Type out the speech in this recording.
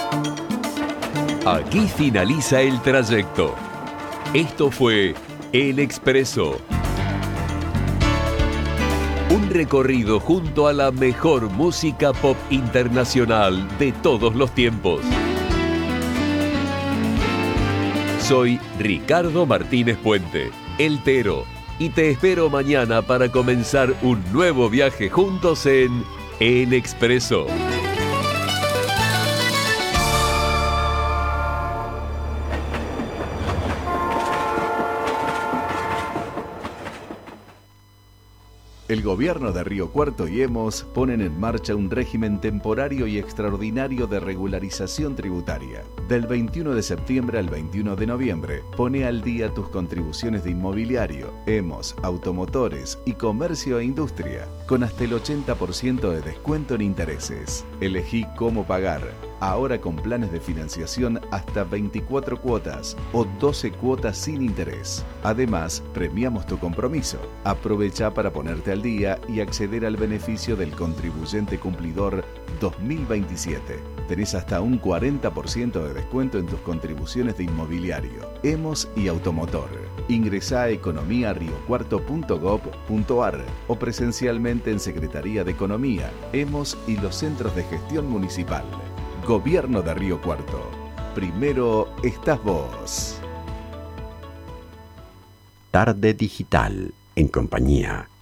Aquí finaliza el trayecto. Esto fue El Expreso. Un recorrido junto a la mejor música pop internacional de todos los tiempos. Soy Ricardo Martínez Puente, El Tero, y te espero mañana para comenzar un nuevo viaje juntos en El Expreso. El gobierno de Río Cuarto y Hemos ponen en marcha un régimen temporario y extraordinario de regularización tributaria. Del 21 de septiembre al 21 de noviembre, pone al día tus contribuciones de inmobiliario, Hemos, automotores y comercio e industria, con hasta el 80% de descuento en intereses. Elegí cómo pagar, ahora con planes de financiación hasta 24 cuotas o 12 cuotas sin interés. Además, premiamos tu compromiso. Aprovecha para ponerte al día y acceder al beneficio del Contribuyente Cumplidor 2027. Tenés hasta un 40% de descuento en tus contribuciones de inmobiliario, Hemos y automotor. Ingresá a economiariocuarto.gov.ar o presencialmente en Secretaría de Economía, Hemos y los centros de gestión municipal. Gobierno de Río Cuarto. Primero estás vos. Tarde Digital, en compañía